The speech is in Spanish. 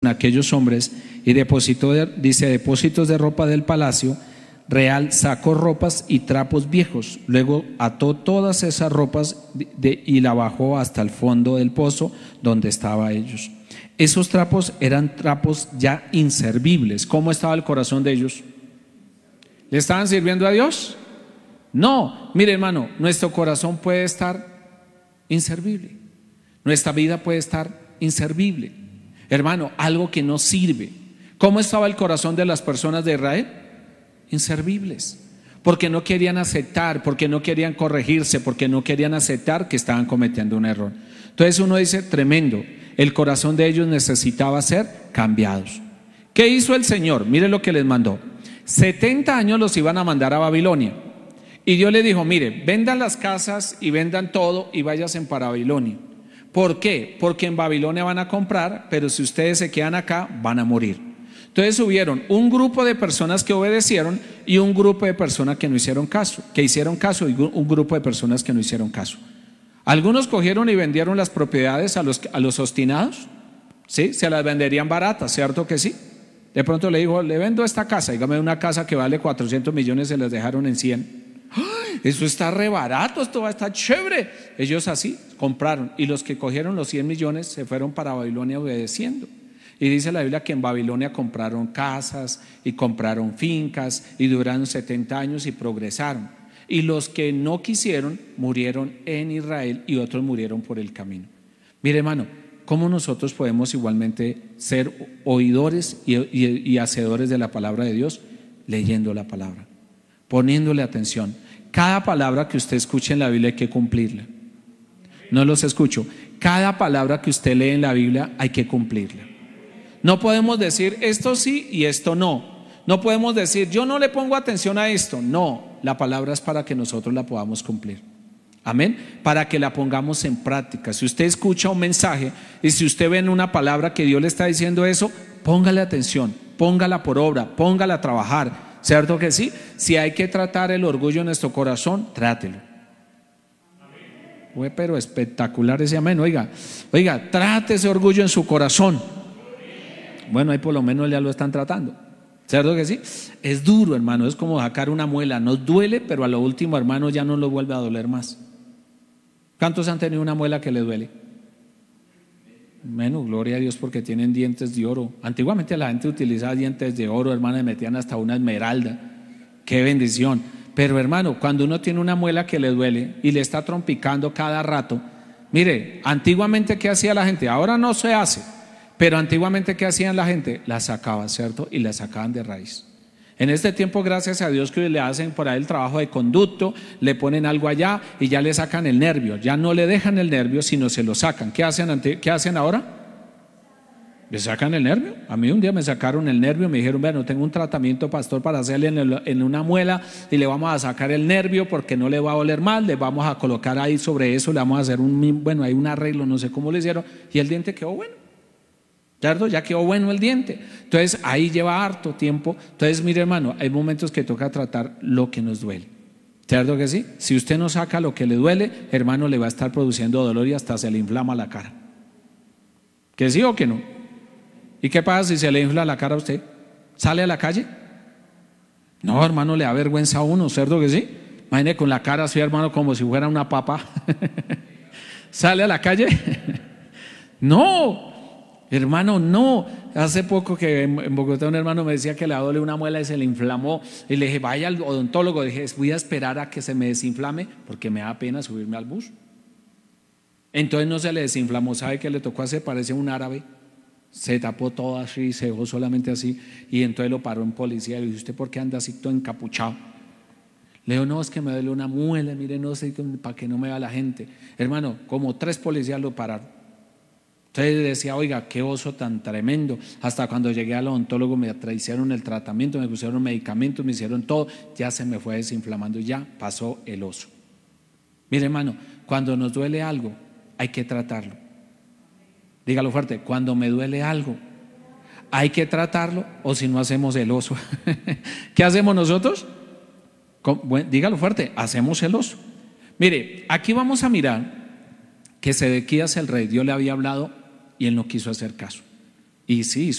aquellos hombres y depositó, dice, depósitos de ropa del palacio real, sacó ropas y trapos viejos, luego ató todas esas ropas y la bajó hasta el fondo del pozo donde estaban ellos. Esos trapos eran trapos ya inservibles. ¿Cómo estaba el corazón de ellos? ¿Le estaban sirviendo a Dios? No, mire hermano, nuestro corazón puede estar inservible, nuestra vida puede estar inservible, hermano, algo que no sirve. ¿Cómo estaba el corazón de las personas de Israel? Inservibles, porque no querían aceptar, porque no querían corregirse, porque no querían aceptar que estaban cometiendo un error. Entonces uno dice, tremendo, el corazón de ellos necesitaba ser cambiados. ¿Qué hizo el Señor? Mire lo que les mandó. 70 años los iban a mandar a Babilonia. Y Dios le dijo, mire, vendan las casas y vendan todo y váyanse para Babilonia. ¿Por qué? Porque en Babilonia van a comprar, pero si ustedes se quedan acá, van a morir. Entonces hubieron un grupo de personas que obedecieron y un grupo de personas que no hicieron caso, que hicieron caso y un grupo de personas que no hicieron caso. Algunos cogieron y vendieron las propiedades a los obstinados, ¿sí? Se las venderían baratas, ¿cierto que sí? De pronto le dijo, le vendo esta casa, dígame una casa que vale 400 millones, se las dejaron en 100. ¡Ay! Eso está re barato, esto va a estar chévere. Ellos así compraron y los que cogieron los 100 millones se fueron para Babilonia obedeciendo. Y dice la Biblia que en Babilonia compraron casas y compraron fincas y duraron 70 años y progresaron. Y los que no quisieron murieron en Israel y otros murieron por el camino. Mire hermano, ¿cómo nosotros podemos igualmente ser oidores y hacedores de la palabra de Dios? Leyendo la palabra, poniéndole atención. Cada palabra que usted escuche en la Biblia hay que cumplirla. No los escucho. Cada palabra que usted lee en la Biblia hay que cumplirla. No podemos decir esto sí y esto no. No podemos decir yo no le pongo atención a esto. No, la palabra es para que nosotros la podamos cumplir. Amén, para que la pongamos en práctica. Si usted escucha un mensaje y si usted ve en una palabra que Dios le está diciendo eso, póngale atención, póngala por obra, póngala a trabajar. ¿Cierto que sí? Si hay que tratar el orgullo en nuestro corazón, trátelo. Fue pero espectacular ese amén. Oiga, trate ese orgullo en su corazón. Bueno, ahí por lo menos ya lo están tratando. ¿Cierto que sí? Es duro, hermano, es como sacar una muela. Nos duele, pero a lo último, hermano, ya no lo vuelve a doler más. ¿Cuántos han tenido una muela que le duele? Bueno, gloria a Dios porque tienen dientes de oro. Antiguamente la gente utilizaba dientes de oro, hermano, y metían hasta una esmeralda. Qué bendición. Pero hermano, cuando uno tiene una muela que le duele y le está trompicando cada rato, mire, antiguamente ¿qué hacía la gente? Ahora no se hace. Pero antiguamente ¿qué hacían la gente? La sacaban, ¿cierto? Y la sacaban de raíz. En este tiempo, gracias a Dios, que le hacen por ahí el trabajo de conducto, le ponen algo allá y ya le sacan el nervio. Ya no le dejan el nervio, sino se lo sacan. ¿Qué hacen ahora? ¿Le sacan el nervio? A mí un día me sacaron el nervio, me dijeron, bueno, tengo un tratamiento, pastor, para hacerle en una muela y le vamos a sacar el nervio porque no le va a oler mal, le vamos a colocar ahí sobre eso, le vamos a hacer hay un arreglo, no sé cómo le hicieron, y el diente quedó bueno. ¿Cierto? Ya quedó bueno el diente. Entonces ahí lleva harto tiempo. Entonces mire hermano, hay momentos que toca tratar lo que nos duele. ¿Cierto que sí? Si usted no saca lo que le duele, hermano, le va a estar produciendo dolor y hasta se le inflama la cara. ¿Que sí o que no? ¿Y qué pasa si se le infla la cara a usted? ¿Sale a la calle? No, hermano, le da vergüenza a uno, ¿cierto que sí? Imagine con la cara así, hermano, como si fuera una papa. ¿Sale a la calle? No. Hermano, no. Hace poco que en Bogotá un hermano me decía que le duele una muela y se le inflamó. Y le dije, vaya al odontólogo. Dije, voy a esperar a que se me desinflame porque me da pena subirme al bus. Entonces no se le desinflamó. ¿Sabe qué le tocó hacer? Parece un árabe. Se tapó todo así, se dejó solamente así. Y entonces lo paró un policía y le dije, ¿usted por qué anda así todo encapuchado? Le digo, no, es que me duele una muela. Mire, no sé, para que no me vea la gente. Hermano, como 3 policías lo pararon. Entonces decía, oiga, qué oso tan tremendo. Hasta cuando llegué al odontólogo me hicieron el tratamiento, me pusieron medicamentos, me hicieron todo, ya se me fue desinflamando, ya pasó el oso. Mire hermano, cuando nos duele algo hay que tratarlo. Dígalo fuerte, cuando me duele algo hay que tratarlo, o si no hacemos el oso. ¿Qué hacemos nosotros? Dígalo fuerte, hacemos el oso. Mire, aquí vamos a mirar que Sedequías el rey, Dios le había hablado y él no quiso hacer caso. Y sí,